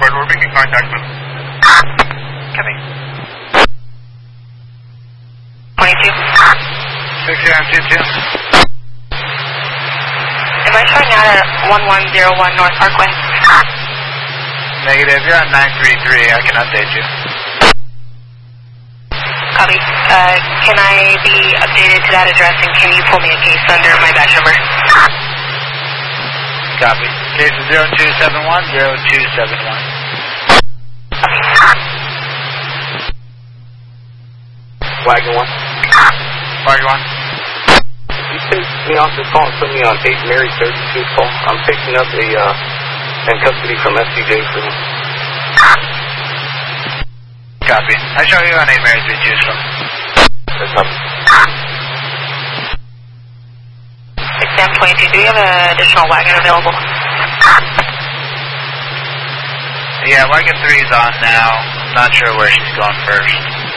Airport. We're making contact with. Copy. 22. 6-2. Am I showing out at 1101 North Parkway? Negative. You're on 933. I can update you. Copy. Can I be updated to that address, and can you pull me a case under my badge number? Copy. Case is 0271-0271. Wagon 1. Wagon 1. You take me off this call and put me on 8 Mary 32 call. I'm picking up in custody from SCJ for me. Copy. I show you on 8 Mary 32 from. That's up. Exam 22, do you have an additional wagon available? Yeah, wagon 3 is on now. I'm not sure where she's going first.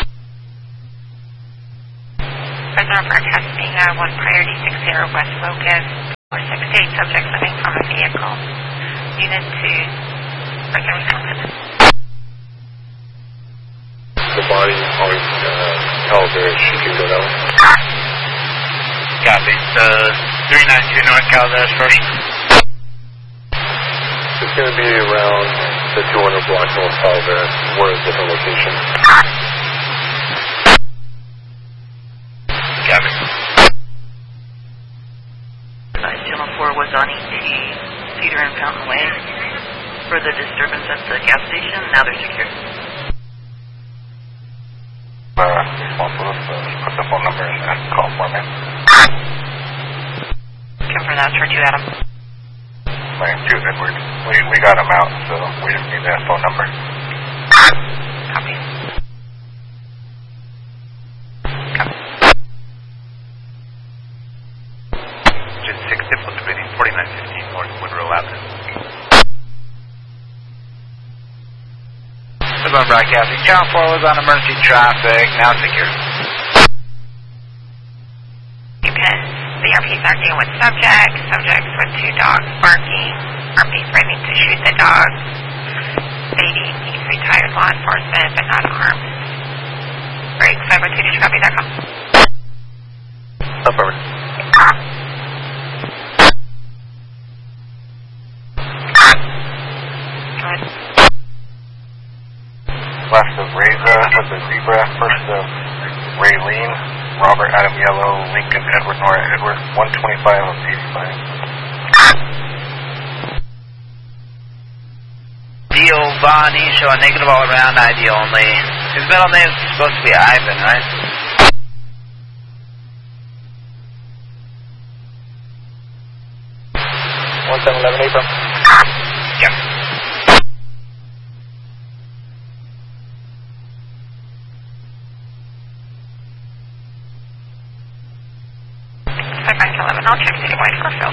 President broadcasting 1 priority 60 West Locust or 6-8 subject living from a vehicle. Unit 2, President Wisconsin. The body always tells her she can go down. Copy. The 392 North Calaveras first. It's going to be around the 200 block North Calaveras. We're at a different location. Copy. Channel 4 was on ET Cedar and Fountain Way for the disturbance at the gas station. Now they're secure. Put the phone number in and call for me. Confirm that's for 2 Adam. Line 2 Edward. We got him out, so we just need that phone number. Copy. Copy. Jet 6 Diplo 4915 North Woodrow Avenue. President broadcasting. Channel 4 was on emergency traffic. Now secure. The RPs are dealing with subjects with 2 dogs barking, RPs threatening to shoot the dogs, stating he's retired law enforcement but not armed. Break 502, did you copy that call? Affirmative. Go ahead. Left of Reza with the zebra. First of Raylene. Robert, Adam, Yellow, Lincoln, Edward, Nora, Edward, 125 of 85. Giovanni, showing negative all around, ID only. His middle name is supposed to be Ivan, right? April. Yep. I'll check citywide for Phil.